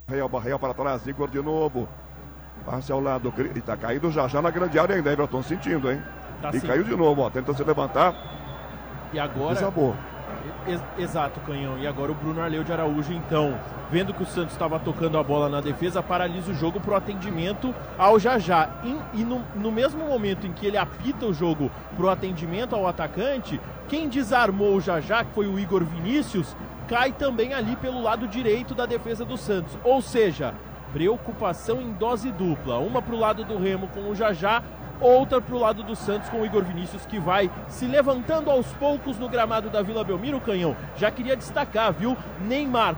Barreal para trás, Igor de novo. Passe ao lado, e tá caído já na grande área ainda, Everton, sentindo, hein? Tá e caiu de novo, ó, tenta se levantar. E agora... Desabou. Exato, Canhão. E agora o Bruno Arleu de Araújo, então, vendo que o Santos estava tocando a bola na defesa, paralisa o jogo para o atendimento ao Jajá. E no mesmo momento em que ele apita o jogo para o atendimento ao atacante, quem desarmou o Jajá, que foi o Igor Vinícius, cai também ali pelo lado direito da defesa do Santos. Ou seja, preocupação em dose dupla. Uma para o lado do Remo com o Jajá, outra para o lado do Santos com o Igor Vinícius, que vai se levantando aos poucos no gramado da Vila Belmiro. Canhão, já queria destacar, viu? Neymar,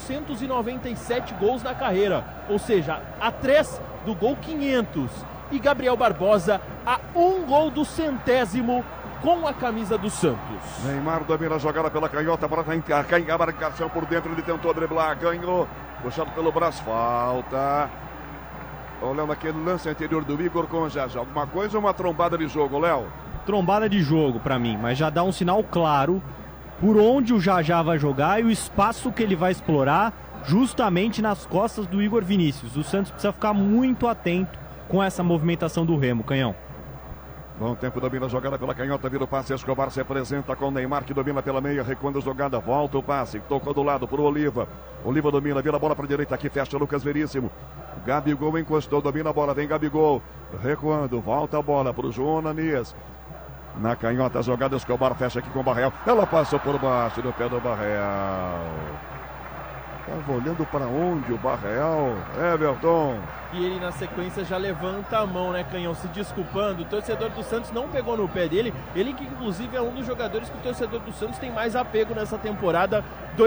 497 gols na carreira, ou seja, a 3 do gol 500. E Gabriel Barbosa a 1 gol do 100º com a camisa do Santos. Neymar domina a jogada pela canhota para a marcação por dentro, ele tentou driblar, ganhou, puxado pelo braço, falta. Olhando aquele lance anterior do Igor com o Jajá. Alguma coisa ou uma trombada de jogo, Léo? Trombada de jogo pra mim, mas já dá um sinal claro por onde o Jajá vai jogar e o espaço que ele vai explorar justamente nas costas do Igor Vinícius. O Santos precisa ficar muito atento com essa movimentação do Remo, Canhão. Bom tempo, domina a jogada pela canhota, vira o passe, Escobar se apresenta com o Neymar, que domina pela meia, recuando a jogada, volta o passe, tocou do lado pro Oliva. Oliva domina, vira a bola para a direita, aqui fecha Lucas Veríssimo. Gabigol encostou, domina a bola, vem Gabigol, recuando, volta a bola pro João Ananias. Na canhota a jogada, Escobar fecha aqui com o Barreal, ela passou por baixo do pé do Barreal. Estava olhando para onde o Barreal, Everton. E ele na sequência já levanta a mão, né, Canhão, se desculpando. O torcedor do Santos não pegou no pé dele. Ele que inclusive é um dos jogadores que o torcedor do Santos tem mais apego nessa temporada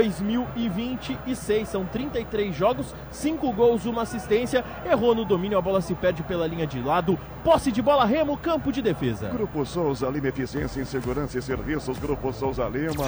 2026. São 33 jogos, 5 gols, 1 assistência. Errou no domínio, a bola se perde pela linha de lado. Posse de bola, Remo, campo de defesa. Grupo Souza Lima, eficiência em segurança e serviços. Grupo Souza Lima.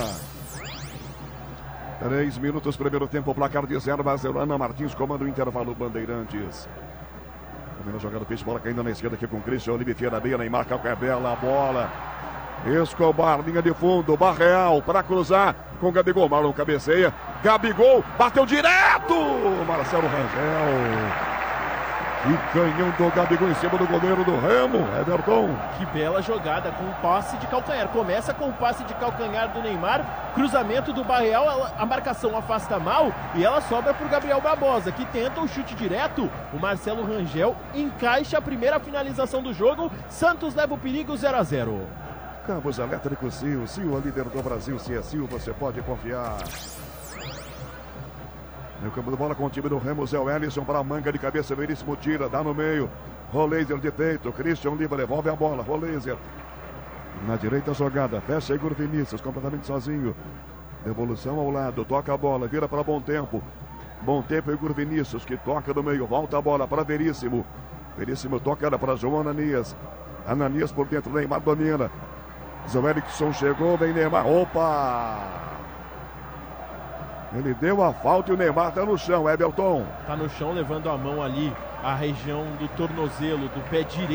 3 minutos, primeiro tempo, placar de 0-0. Ana Martins comanda o intervalo, Bandeirantes. Primeira jogada, peixe, bola caindo na esquerda aqui com o Christian, Oliveira na beira, Neymar, é bela a bola. Escobar, linha de fundo, Barreal para cruzar com Gabigol, Marlon cabeceia. Gabigol, bateu direto! Marcelo Rangel. E canhão do Gabigol em cima do goleiro do Remo, Everton. Que bela jogada com passe de calcanhar. Começa com o passe de calcanhar do Neymar, cruzamento do Barreal, a marcação afasta mal e ela sobra para o Gabriel Barbosa, que tenta o chute direto. O Marcelo Rangel encaixa a primeira finalização do jogo. Santos leva o perigo, 0-0. Cabos elétricos Sil, Sil, a líder do Brasil. Se é Sil, você pode confiar. No campo de bola com o time do Remo, Zé Wellison para a manga de cabeça, Veríssimo tira, dá no meio. Roleiser de peito, Christian Lima devolve a bola, Roleiser. Na direita a jogada, fecha Igor Vinícius, completamente sozinho. Devolução ao lado, toca a bola, vira para Bom Tempo. Bom Tempo, Igor Vinícius, que toca no meio, volta a bola para Veríssimo. Veríssimo toca ela para João Ananias. Ananias por dentro, Neymar domina. Zé Wellison chegou, vem Neymar, opa! Ele deu a falta e o Neymar tá no chão, Everton. Tá no chão, levando a mão ali, a região do tornozelo, do pé direito.